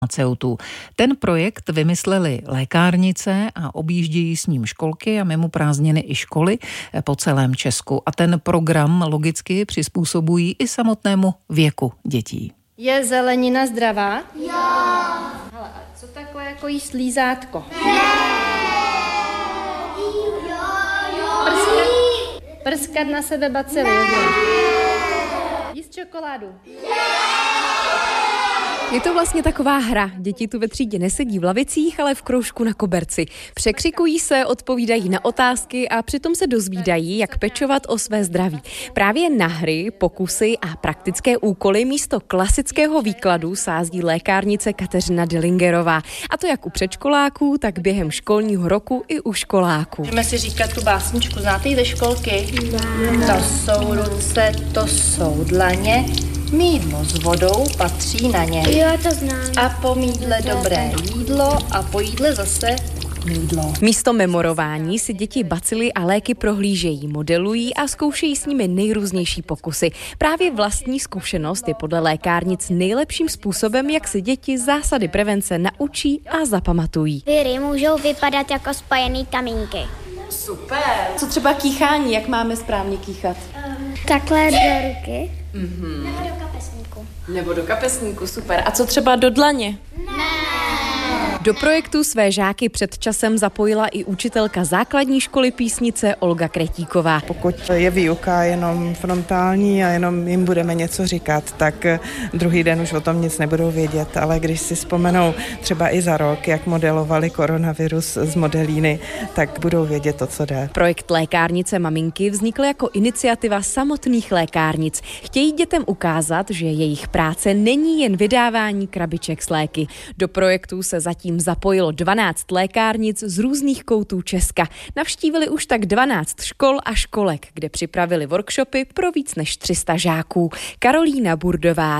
farmaceutů. Ten projekt vymysleli lékárnice a objíždějí s ním školky a mimo prázdniny i školy po celém Česku. A ten program logicky přizpůsobují i samotnému věku dětí. Je zelenina zdravá? Jo. Hele, a co takhle jako jí slízátko? Prskat na sebe bacily. Jíst čokoládu. Je to vlastně taková hra. Děti tu ve třídě nesedí v lavicích, ale v kroužku na koberci. Překřikují se, odpovídají na otázky a přitom se dozvídají, jak pečovat o své zdraví. Právě na hry, pokusy a praktické úkoly místo klasického výkladu sází lékárnice Kateřina Dillingerová. A to jak u předškoláků, tak během školního roku i u školáků. Můžeme si říkat tu básničku, znáte ji ze školky? To jsou ruce, to jsou dlaně. Mýdlo s vodou patří na ně. Jo, to znám. A po mýdle dobré jídlo a po jídle zase mýdlo. Místo memorování si děti bacily a léky prohlížejí, modelují a zkoušejí s nimi nejrůznější pokusy. Právě vlastní zkušenost je podle lékárnic nejlepším způsobem, jak se děti zásady prevence naučí a zapamatují. Viry můžou vypadat jako spojený kamínky. Super. Co třeba kýchání, jak máme správně kýchat? Takhle do ruky. Nebo do kapesníku, super. A co třeba do dlaně? Do projektu své žáky před časem zapojila i učitelka základní školy Písnice Olga Kretíková. Pokud je výuka jenom frontální a jenom jim budeme něco říkat, tak druhý den už o tom nic nebudou vědět, ale když si vzpomenou třeba i za rok, jak modelovali koronavirus z modelíny, tak budou vědět to, co jde. Projekt Lékárnice maminky vznikl jako iniciativa samotných lékárnic. Chtějí dětem ukázat, že jejich práce není jen vydávání krabiček s léky. Do projektu se zatím zapojilo 12 lékárnic z různých koutů Česka. Navštívili už tak 12 škol a školek, kde připravili workshopy pro víc než 300 žáků. Karolína Burdová,